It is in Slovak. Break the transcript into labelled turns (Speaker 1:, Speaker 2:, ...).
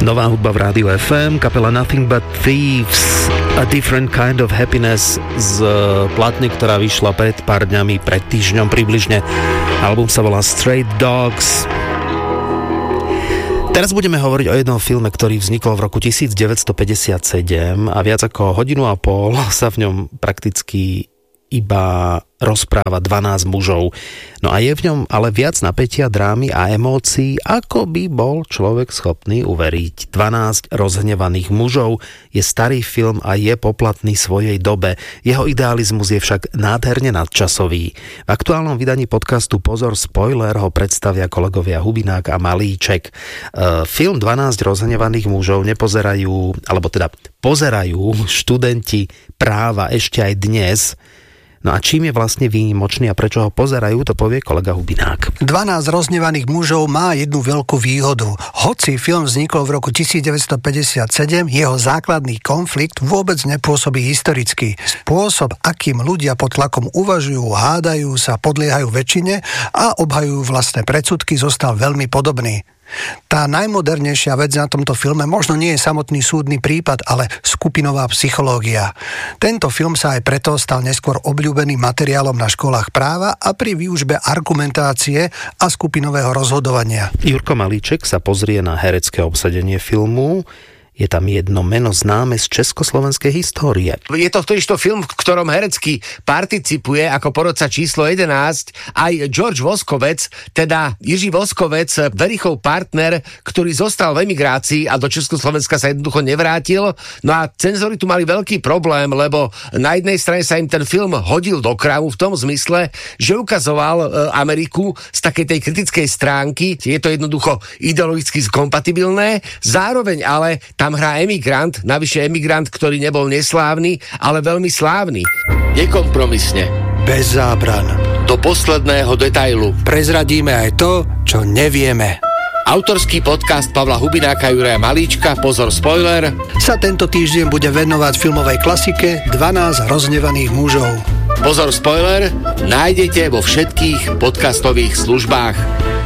Speaker 1: Nová hudba v Rádiu FM, kapela Nothing But Thieves, A Different Kind of Happiness z platne, ktorá vyšla pred pár dňami, pred týždňom približne. Album sa volá Straight Dogs. Teraz budeme hovoriť o jednom filme, ktorý vznikol v roku 1957 a viac ako hodinu a pol sa v ňom prakticky iba rozpráva 12 mužov. No a je v ňom ale viac napätia, drámy a emócií, ako by bol človek schopný uveriť. 12 rozhnevaných mužov je starý film a je poplatný svojej dobe. Jeho idealizmus je však nádherne nadčasový. V aktuálnom vydaní podcastu Pozor, spoiler ho predstavia kolegovia Hubinák a Malíček. Film 12 rozhnevaných mužov nepozerajú, alebo teda pozerajú študenti práva ešte aj dnes. No a čím je vlastne výnimočný a prečo ho pozerajú, to povie kolega Hubinák.
Speaker 2: 12 rozhnevaných mužov má jednu veľkú výhodu. Hoci film vznikol v roku 1957, jeho základný konflikt vôbec nepôsobí historicky. Spôsob, akým ľudia pod tlakom uvažujú, hádajú sa, podliehajú väčšine a obhajujú vlastné predsudky, zostal veľmi podobný. Tá najmodernejšia vec na tomto filme možno nie je samotný súdny prípad, ale skupinová psychológia. Tento film sa aj preto stal neskôr obľúbeným materiálom na školách práva a pri výučbe argumentácie a skupinového rozhodovania.
Speaker 1: Jurko Malíček sa pozrie na herecké obsadenie filmu. Je tam jedno meno známe z československej histórie.
Speaker 3: Je to totižto film, v ktorom herecky participuje ako porodca číslo 11 aj George Voskovec, teda Jiří Voskovec, Verichov partner, ktorý zostal v emigrácii a do Československa sa jednoducho nevrátil. No a cenzori tu mali veľký problém, lebo na jednej strane sa im ten film hodil do krámu v tom zmysle, že ukazoval Ameriku z takej tej kritickej stránky. Je to jednoducho ideologicky skompatibilné, zároveň ale tam hrá emigrant, navyše emigrant, ktorý nebol neslávny, ale veľmi slávny. Nekompromisne.
Speaker 2: Bez zábran.
Speaker 3: Do posledného detailu.
Speaker 2: Prezradíme aj to, čo nevieme.
Speaker 3: Autorský podcast Pavla Hubináka, Juraja Malíčka, Pozor, spoiler,
Speaker 2: sa tento týždeň bude venovať filmovej klasike 12 rozhnevaných mužov.
Speaker 3: Pozor, spoiler nájdete vo všetkých podcastových službách.